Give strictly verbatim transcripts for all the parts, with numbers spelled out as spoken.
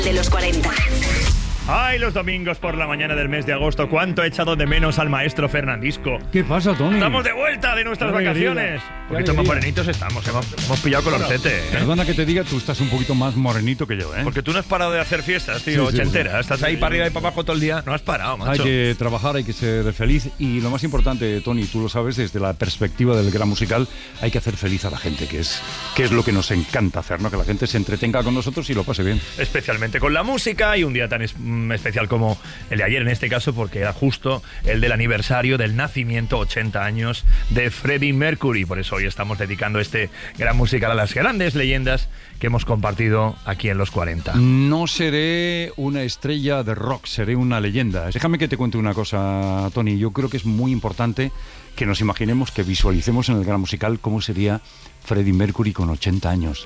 De los cuarenta. Ay, los domingos por la mañana del mes de agosto. ¿Cuánto he echado de menos al maestro Fernandisco? ¿Qué pasa, Tony? Estamos de vuelta de nuestras Qué vacaciones. alegría. Un poquito más morenitos estamos. Hemos, hemos pillado colorcete. ¿eh? Perdona que te diga, tú estás un poquito más morenito que yo, ¿eh? Porque tú no has parado de hacer fiestas, tío, Sí, sí, ochentera. sí. Estás ahí para arriba y para abajo todo el día. No has parado, macho. Hay que trabajar, hay que ser feliz y lo más importante, Tony, tú lo sabes, desde la perspectiva del gran musical, hay que hacer feliz a la gente, que es, que es lo que nos encanta hacer, ¿no? Que la gente se entretenga con nosotros y lo pase bien. Especialmente con la música y un día tan es, mm, especial como el de ayer en este caso, porque era justo el del aniversario del nacimiento, ochenta años, de Freddie Mercury. Por eso hoy estamos dedicando este gran musical a las grandes leyendas que hemos compartido aquí en los cuarenta. No seré una estrella de rock, seré una leyenda. Déjame que te cuente una cosa, Tony. Yo creo que es muy importante que nos imaginemos, que visualicemos en el gran musical cómo sería Freddie Mercury con ochenta años.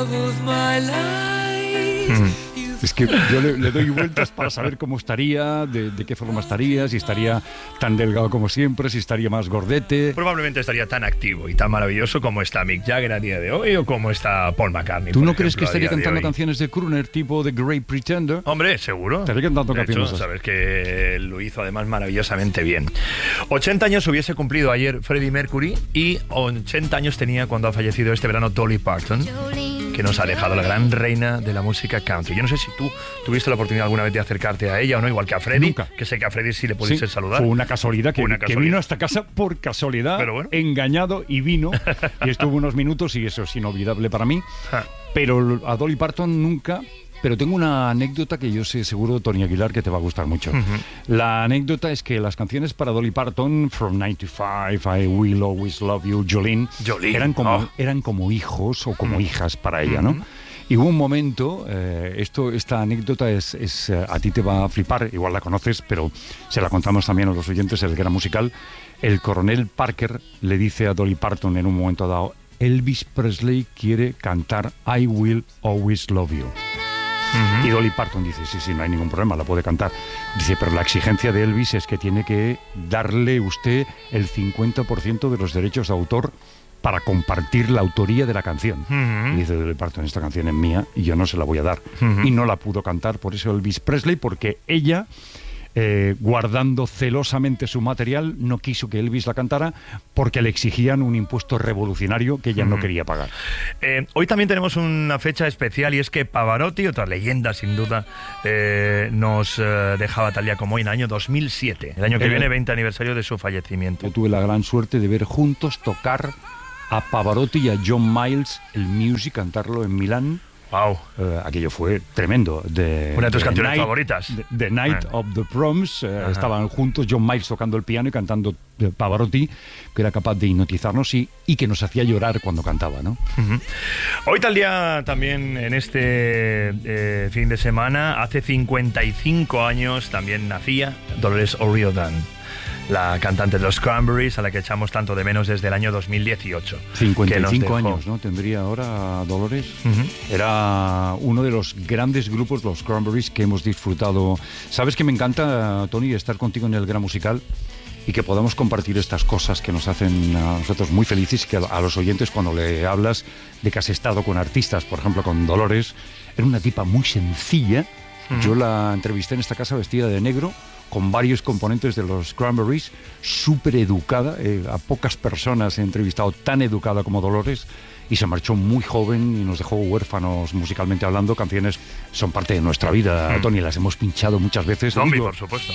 Mm. Es que yo le, le doy vueltas para saber cómo estaría, de, de qué forma estaría, si estaría tan delgado como siempre, si estaría más gordete. Probablemente estaría tan activo y tan maravilloso como está Mick Jagger a día de hoy o como está Paul McCartney. ¿Tú no ejemplo, crees que estaría cantando canciones de crooner tipo The Great Pretender? Hombre, seguro. Estaría cantando de canciones. Hecho, sabes que lo hizo además maravillosamente bien. ochenta años hubiese cumplido ayer Freddie Mercury y ochenta años tenía cuando ha fallecido este verano Dolly Parton, que nos ha dejado la gran reina de la música country. Yo no sé si tú tuviste la oportunidad alguna vez de acercarte a ella o no, igual que a Freddie. Nunca. Que sé que a Freddie sí le pudiste Sí, saludar. fue una casualidad, que, Una que casualidad. vino a esta casa por casualidad, Pero bueno. engañado, y vino y estuvo unos minutos y eso es inolvidable para mí. Ja. Pero a Dolly Parton nunca. Pero tengo una anécdota que yo sé seguro, Tony Aguilar, que te va a gustar mucho. Uh-huh. La anécdota es que las canciones para Dolly Parton, From ninety-five, I Will Always Love You, Jolene, Jolene. Eran, como, Oh. eran como hijos o como uh-huh. hijas para ella, ¿no? Uh-huh. Y hubo un momento, eh, esto, esta anécdota es, es eh, a ti te va a flipar, igual la conoces, pero se la contamos también a los oyentes, el gran musical. El coronel Parker le dice a Dolly Parton en un momento dado: Elvis Presley quiere cantar I Will Always Love You. Uh-huh. Y Dolly Parton dice, sí, sí, no hay ningún problema, la puede cantar. Dice, pero la exigencia de Elvis es que tiene que darle usted el cincuenta por ciento de los derechos de autor para compartir la autoría de la canción. Uh-huh. Y dice Dolly Parton, esta canción es mía y yo no se la voy a dar. Uh-huh. Y no la pudo cantar por eso Elvis Presley, porque ella, eh, guardando celosamente su material, no quiso que Elvis la cantara porque le exigían un impuesto revolucionario que ella uh-huh. no quería pagar. Eh, hoy también tenemos una fecha especial y es que Pavarotti, otra leyenda sin duda, eh, nos eh, dejaba tal día como hoy en el año dos mil siete, el año que eh, viene, veinte aniversario de su fallecimiento. Yo tuve la gran suerte de ver juntos tocar a Pavarotti y a John Miles el Music, cantarlo en Milán. Wow. Uh, aquello fue tremendo. De, Una de tus de canciones night, favoritas. The, the Night ah. of the Proms. Uh, estaban juntos John Miles tocando el piano y cantando Pavarotti, que era capaz de hipnotizarnos y, y que nos hacía llorar cuando cantaba, ¿no? Uh-huh. Hoy tal día también en este eh, fin de semana, hace cincuenta y cinco años también nacía Dolores O'Riordan, la cantante de los Cranberries, a la que echamos tanto de menos desde el año dos mil dieciocho. cincuenta y cinco años, ¿no? Tendría ahora Dolores. Uh-huh. Era uno de los grandes grupos, los Cranberries, que hemos disfrutado. ¿Sabes que me encanta, Tony, estar contigo en el Gran Musical? Y que podamos compartir estas cosas que nos hacen a nosotros muy felices, que a los oyentes cuando le hablas de que has estado con artistas, por ejemplo con Dolores, era una tipa muy sencilla. Uh-huh. Yo la entrevisté en esta casa vestida de negro, con varios componentes de los Cranberries, súper educada, eh, a pocas personas he entrevistado tan educada como Dolores, y se marchó muy joven y nos dejó huérfanos musicalmente hablando. Canciones son parte de nuestra vida, mm. Tony, las hemos pinchado muchas veces. Zombie, por supuesto.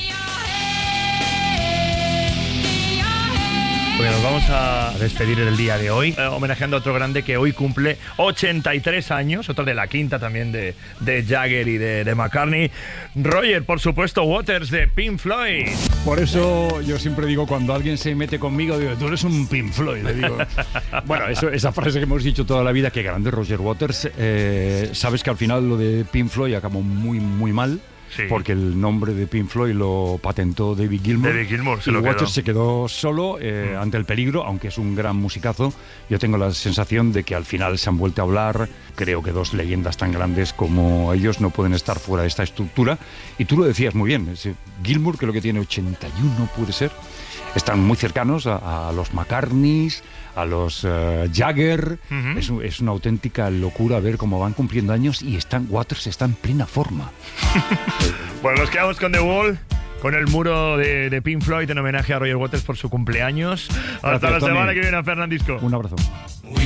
Bueno, nos vamos a despedir el día de hoy, eh, homenajeando a otro grande que hoy cumple ochenta y tres años, otro de la quinta también de, de Jagger y de, de McCartney. Roger, por supuesto, Waters de Pink Floyd. Por eso yo siempre digo, cuando alguien se mete conmigo, digo, tú eres un Pink Floyd, le digo. Bueno, eso, esa frase que hemos dicho toda la vida, que grande Roger Waters. Eh, sabes que al final lo de Pink Floyd acabó muy, muy mal. Sí. Porque el nombre de Pink Floyd lo patentó David Gilmour. David Gilmour se y lo Waters quedó. se quedó solo eh, mm. ante el peligro, aunque es un gran musicazo. Yo tengo la sensación de que al final se han vuelto a hablar. Creo que dos leyendas tan grandes como ellos no pueden estar fuera de esta estructura. Y tú lo decías muy bien, ese Gilmour, que lo que tiene ochenta y uno puede ser. están muy cercanos a, a los McCartneys, a los uh, Jagger. Uh-huh. es, es una auténtica locura ver cómo van cumpliendo años y están, Waters está en plena forma. Bueno, nos quedamos con The Wall, con el muro de, de Pink Floyd en homenaje a Roger Waters por su cumpleaños. Hasta Gracias, la Tony. Semana que viene, Fernandisco. Un abrazo.